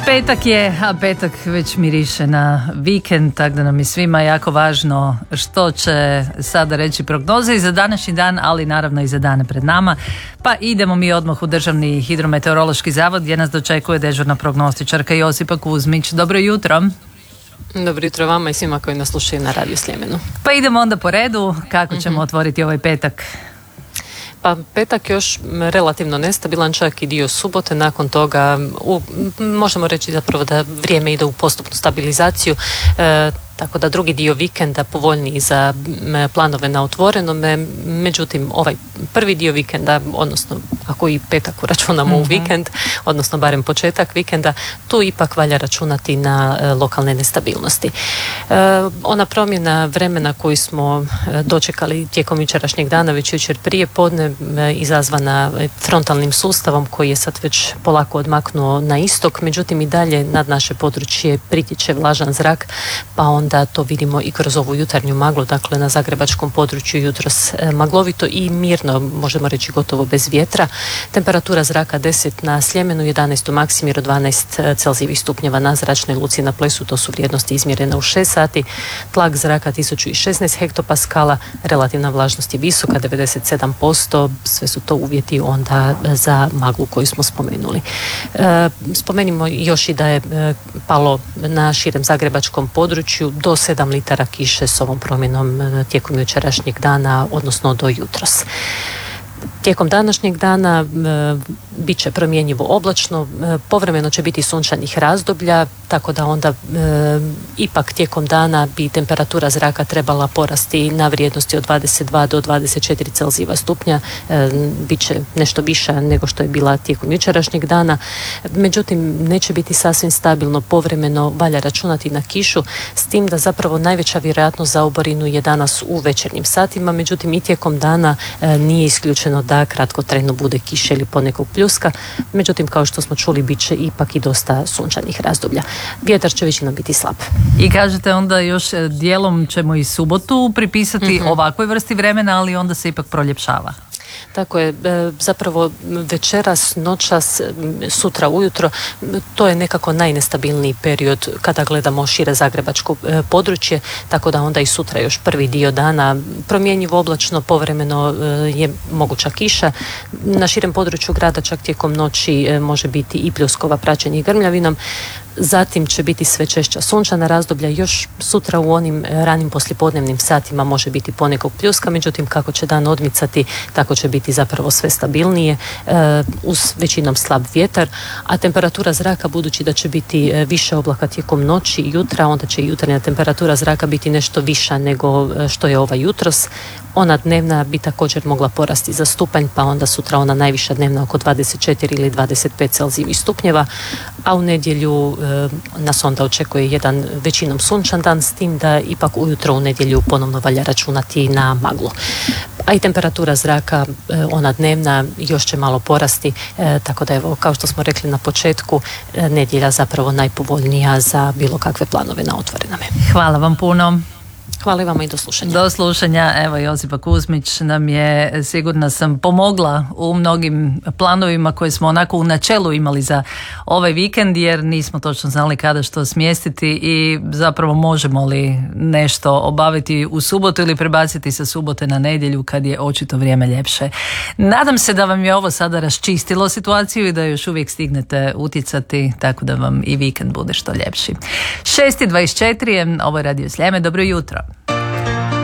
Petak je, a petak već miriše na vikend, tako da nam je svima jako važno što će sada reći prognoze i za današnji dan, ali naravno i za dane pred nama. Pa idemo mi odmah u Državni hidrometeorološki zavod gdje nas dočekuje dežurna prognostičarka Josipa Kuzmić. Dobro jutro. Dobro jutro vama i svima koji nas slušaju na Radio Sljemenu. Pa idemo onda po redu, kako ćemo otvoriti ovaj petak? Pa petak još relativno nestabilan, čak i dio subote. Nakon toga možemo reći zapravo da vrijeme ide u postupnu stabilizaciju, tako da drugi dio vikenda povoljniji za planove na otvorenome. Međutim, ovaj prvi dio vikenda, odnosno ako i petak uračunamo u vikend, odnosno barem početak vikenda, tu ipak valja računati na lokalne nestabilnosti. Ona promjena vremena koju smo dočekali tijekom jučerašnjeg dana, već jučer prije podne, izazvana frontalnim sustavom koji je sad već polako odmaknuo na istok, međutim i dalje nad naše područje pritječe vlažan zrak, pa onda to vidimo i kroz ovu jutarnju maglu. Dakle, na zagrebačkom području jutros maglovito i mirno, možemo reći gotovo bez vjetra. Temperatura zraka 10 na Sljemenu, 11 u Maksimiru, 12 celzijevih stupnjeva na Zračnoj luci na Plesu, to su vrijednosti izmjerene u 6 sati. Tlak zraka 1016 hektopaskala, relativna vlažnost je visoka, 97%, sve su to uvjeti onda za maglu koju smo spomenuli. Spomenimo još i da je palo na širem zagrebačkom području do 7 litara kiše s ovom promjenom tijekom jučerašnjeg dana, odnosno do jutros. Tijekom današnjeg dana bit će promjenjivo oblačno, povremeno će biti sunčanih razdoblja, tako da onda ipak tijekom dana bi temperatura zraka trebala porasti na vrijednosti od 22 do 24 celzijeva stupnja, bit će nešto viša nego što je bila tijekom jučerašnjeg dana. Međutim, neće biti sasvim stabilno, povremeno valja računati na kišu, s tim da zapravo najveća vjerojatnost za oborinu je danas u večernjim satima, međutim i tijekom dana nije isključeno da kratkotrajno bude kiše ili ponekog pljuska, međutim kao što smo čuli bit će ipak i dosta sunčanih razdoblja. Vjetar će većinom biti slab. I kažete onda još dijelom ćemo i subotu pripisati ovakvoj vrsti vremena, ali onda se ipak proljepšava. Tako je, zapravo večeras, noćas, sutra ujutro, to je nekako najnestabilniji period kada gledamo šire zagrebačko područje, tako da onda i sutra još prvi dio dana promjenjivo oblačno, povremeno je moguća kiša. Na širem području grada čak tijekom noći može biti i pljuskova praćenje grmljavinom. Zatim će biti sve češća sunčana razdoblja, još sutra u onim ranim poslijepodnevnim satima može biti ponekog pljuska, međutim kako će dan odmicati, tako će biti zapravo sve stabilnije, uz većinom slab vjetar, a temperatura zraka, budući da će biti više oblaka tijekom noći i jutra, onda će i jutarnja temperatura zraka biti nešto viša nego što je ova jutros. Ona dnevna bi također mogla porasti za stupanj, pa onda sutra ona najviša dnevna oko 24 ili 25 celzijevih stupnjeva, a u nedjelju nas onda očekuje jedan većinom sunčan dan, s tim da ipak ujutro u nedjelju ponovno valja računati na maglu. A i temperatura zraka, ona dnevna, još će malo porasti, tako da evo, kao što smo rekli na početku, nedjelja zapravo najpovoljnija za bilo kakve planove na otvorenome. Hvala vam puno. Hvala i vama i do slušanja. Do slušanja. Evo, Josipa Kuzmić nam je, sigurna sam, pomogla u mnogim planovima koje smo onako u načelu imali za ovaj vikend, jer nismo točno znali kada što smjestiti i zapravo možemo li nešto obaviti u subotu ili prebaciti sa subote na nedjelju kad je očito vrijeme ljepše. Nadam se da vam je ovo sada raščistilo situaciju i da još uvijek stignete utjecati, tako da vam i vikend bude što ljepši. 6:24 je, ovo je Radio Sljeme, dobro jutro.